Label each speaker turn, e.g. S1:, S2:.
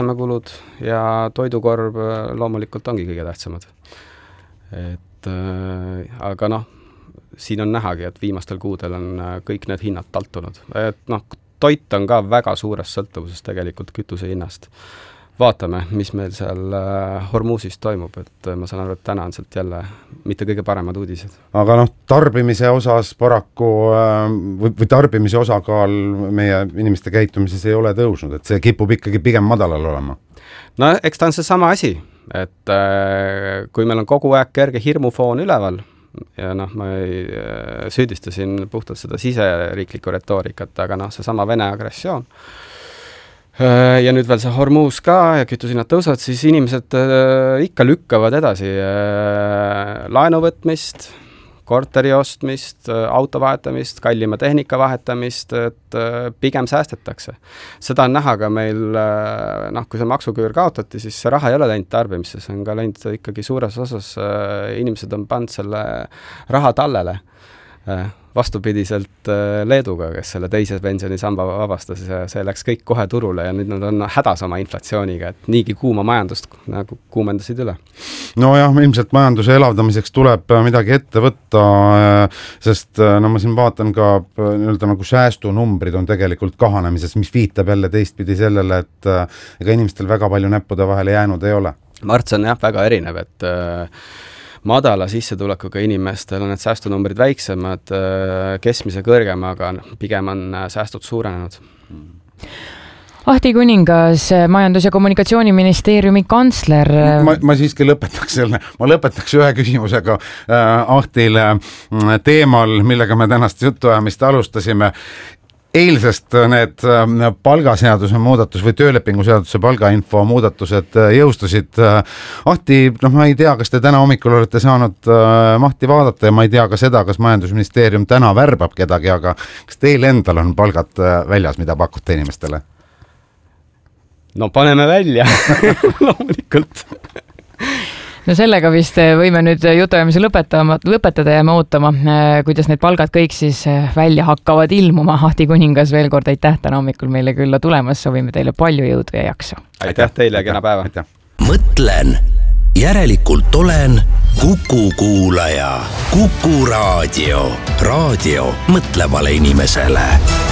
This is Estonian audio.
S1: kulud ja toidukorv loomulikult ongi kõige tähtsamad. Aga siin on nähagi, et viimastel kuudel on kõik need hinnad taltunud. Toit on ka väga suures sõltuvuses tegelikult kütuse hinnast. Vaatame, mis meil seal Hormusis toimub, et ma saan aru, et täna on sealt jälle mitte kõige paremad uudised.
S2: Aga tarbimise osas paraku või tarbimise osakaal meie inimeste käitumises ei ole tõusnud, et see kipub ikkagi pigem madalal olema.
S1: Eks ta on see sama asi, et kui meil on kogu aeg kerge hirmufoon üleval ja ma ei süüdista siin puhtalt seda siseriiklikku retoorikat, aga see sama Vene agressioon ja nüüd veel see Hormuz ka ja kütusehinnad tõusevad, siis inimesed ikka lükkavad edasi laenuvõtmist, korteri ostmist, auto vahetamist, kallima tehnika vahetamist, et pigem säästetakse. Seda on näha ka meil, kui see maksuküür kaotati, siis see raha ei ole läinud tarbimisse, see on ka läinud ikkagi suures osas, inimesed on pannud selle raha tallele. Vastupidiselt Leeduga, kes selle teise pensionisamba vabastas ja see läks kõik kohe turule ja nüüd nad on hädas oma inflatsiooniga, et niigi kuuma majandust nagu kuumendasid üle.
S2: Ilmselt majanduse elavdamiseks tuleb midagi ette võtta, sest ma siin vaatan ka nagu säästunumbrid on tegelikult kahanemises, mis viitab jälle teistpidi sellele, et ega inimestel väga palju näppude vahele jäänud ei ole.
S1: Marts on väga erinev, et madala sissetulekuga inimestel on need säästunumbrid väiksemad, keskmise kõrgem, aga pigem on säästud suurenenud.
S3: Ahti Kuningas, Majandus- ja Kommunikatsiooniministeeriumi kantsler.
S2: Ma siiski lõpetaks ühe küsimusega Ahtile teemal, millega me tänast jutuajamist alustasime. Eilsest need palgaseaduse muudatus või töölepingu seaduse palgainfo muudatused jõustusid. Ahti, ma ei tea, kas te täna hommikul olete saanud mahti vaadata ja ma ei tea ka seda, kas Majandusministeerium täna värbab kedagi, aga kas teil endal on palgad väljas, mida pakute inimestele?
S1: Paneme välja, loomulikult.
S3: Sellega vist võime nüüd jutuajamise lõpetada ja me ootama, kuidas need palgad kõik siis välja hakkavad ilmuma. Ahti Kuningas, veel kord aitäh täna hommikul meile külla tulemas, soovime teile palju jõudu ja jaksu.
S1: Aitäh teile ja kena päeva.
S4: Mõtlen, järelikult olen Kuku kuulaja. Kuku raadio. Raadio mõtlevale inimesele.